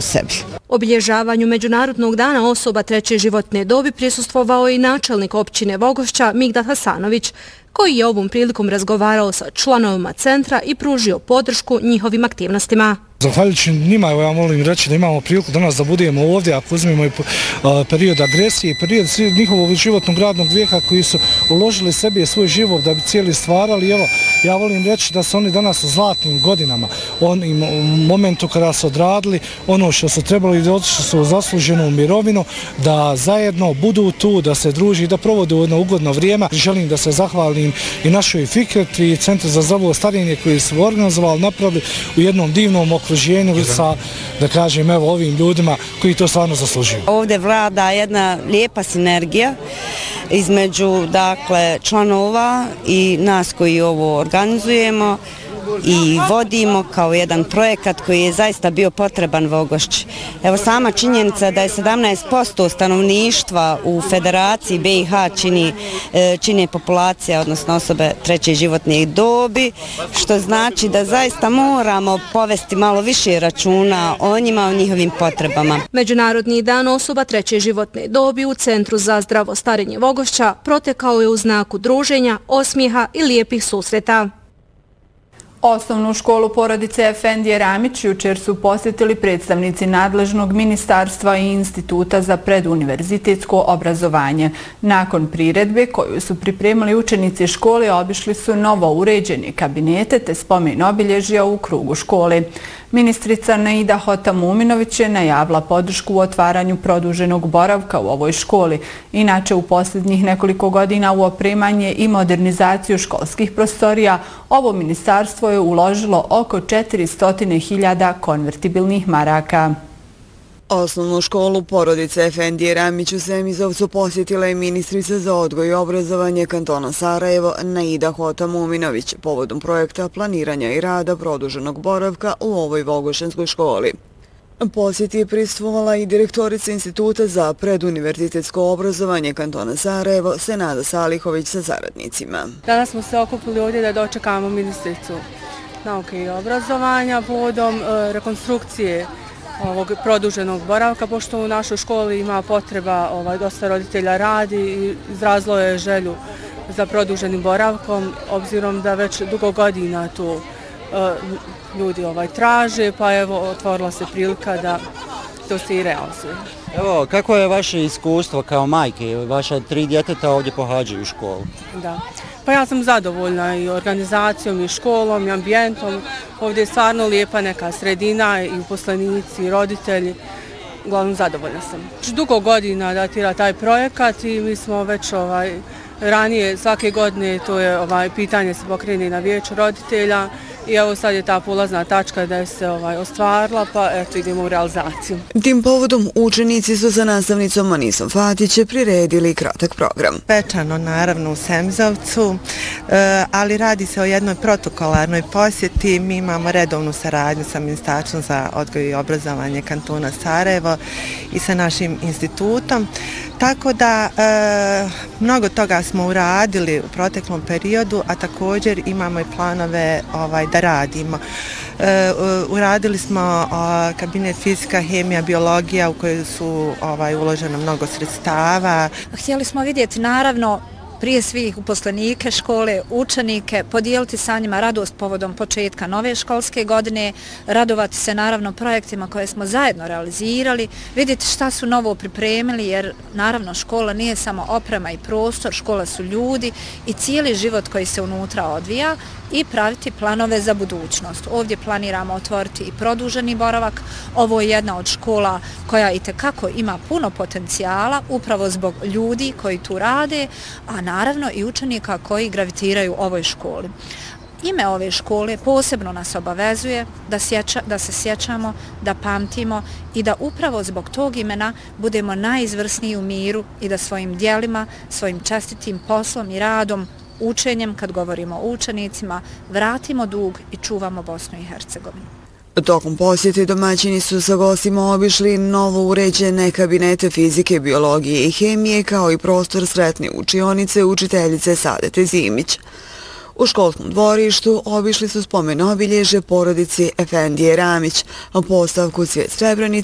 sebi. Obilježavanju Međunarodnog dana osoba treće životne dobi prisustvovao je i načelnik općine Vogošća Migdad Hasanović, koji je ovom prilikom razgovarao sa članovima centra i pružio podršku njihovim aktivnostima. Zahvaljujući njima, ja molim reći da imamo priliku danas da budemo ovdje, ako uzmemo i period agresije, period njihovog životnog radnog vijeka koji su uložili sebi svoj život da bi cijeli stvarali. Evo, ja volim reći da su oni danas u zlatnim godinama, u momentu kada su odradili ono što su trebali, da otišli su u zasluženu mirovinu, da zajedno budu tu, da se druži, da provode jedno ugodno vrijeme. Želim da se zahvalim i našoj Fikret i Centru za zdravo starenje koji su organizovali, napravili u jednom divnom okruženju sa, da kažem, evo ovim ljudima koji to stvarno zaslužuju. Ovdje vlada jedna lijepa sinergija između, dakle, članova i nas koji ovo organizujemo i vodimo kao jedan projekat koji je zaista bio potreban Vogošći. Evo sama činjenica da je 17% stanovništva u Federaciji BiH čini populacija, odnosno osobe treće životne dobi, što znači da zaista moramo povesti malo više računa o njima, o njihovim potrebama. Međunarodni dan osoba treće životne dobi u Centru za zdravo starenje Vogošća protekao je u znaku druženja, osmijeha i lijepih susreta. Osnovnu školu porodice Efendije Ramić jučer su posjetili predstavnici nadležnog ministarstva i Instituta za preduniverzitetsko obrazovanje. Nakon priredbe koju su pripremili učenici škole, obišli su novo uređene kabinete te spomen obilježja u krugu škole. Ministrica Naida Hotamuminović je najavila podršku u otvaranju produženog boravka u ovoj školi. Inače, u posljednjih nekoliko godina u opremanje i modernizaciju školskih prostorija ovo ministarstvo je uložilo oko 400.000 konvertibilnih maraka. Osnovnu školu porodice Efendije Ramić u Semizovcu posjetila je ministrica za odgoj i obrazovanje kantona Sarajevo Naida Hotamuminović povodom projekta planiranja i rada produženog boravka u ovoj vogošćanskoj školi. Posjeti je prisustvovala i direktorica Instituta za preduniverzitetsko obrazovanje kantona Sarajevo Senada Salihović sa saradnicima. Danas smo se okupili ovdje da dočekamo ministricu nauke i obrazovanja povodom rekonstrukcije ovog produženog boravka, pošto u našoj školi ima potreba, dosta roditelja radi i izrazilo je želju za produženim boravkom, obzirom da već dugo godina tu ljudi traže, pa evo otvorila se prilika da to se i realizuje. Evo, kako je vaše iskustvo kao majke? Vaša 3 djeteta ovdje pohađaju školu. Da. Pa ja sam zadovoljna i organizacijom i školom i ambijentom. Ovdje je stvarno lijepa neka sredina i uposlenici i roditelji. Uglavnom zadovoljna sam. Dugo godina datira taj projekat i mi smo već ranije svake godine to je pitanje se pokrene na vijeću roditelja. I evo sad je ta polazna tačka da je se ostvarila, pa eto idemo u realizaciju. Tim povodom učenici su sa nastavnicom Manisom Fatić priredili kratak program. Pečano naravno u Semizovcu, ali radi se o jednoj protokolarnoj posjeti. Mi imamo redovnu saradnju sa Ministarstvom za odgoj i obrazovanje kantona Sarajevo i sa našim institutom. Tako da mnogo toga smo uradili u proteklom periodu, a također imamo i planove da radimo. Uradili smo kabinet fizika, hemija, biologija u kojoj su uloženo mnogo sredstava. Htjeli smo vidjeti naravno prije svih uposlenike škole, učenike, podijeliti sa njima radost povodom početka nove školske godine, radovati se naravno projektima koje smo zajedno realizirali, vidjeti šta su novo pripremili, jer naravno škola nije samo oprema i prostor, škola su ljudi i cijeli život koji se unutra odvija i praviti planove za budućnost. Ovdje planiramo otvoriti i produženi boravak. Ovo je jedna od škola koja itekako ima puno potencijala upravo zbog ljudi koji tu rade, a naravno i učenika koji gravitiraju ovoj školi. Ime ove škole posebno nas obavezuje da se sjećamo, da pamtimo i da upravo zbog tog imena budemo najizvrsniji u miru i da svojim djelima, svojim čestitim poslom i radom, učenjem, kad govorimo o učenicima, vratimo dug i čuvamo Bosnu i Hercegovinu. Tokom posjete domaćini su sa gostima obišli novo uređene kabinete fizike, biologije i hemije, kao i prostor sretne učionice učiteljice Sadete Zimić. U školskom dvorištu obišli su spomen obilježje porodici Efendije Ramić, postavku Cvijet Srebrenice